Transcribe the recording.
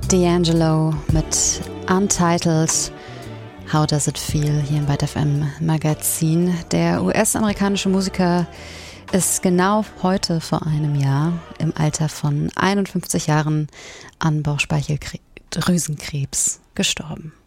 D'Angelo mit Untitled. How Does It Feel hier im Byte FM Magazin. Der US-amerikanische Musiker ist genau heute vor einem Jahr im Alter von 51 Jahren an Bauchspeicheldrüsenkrebs gestorben.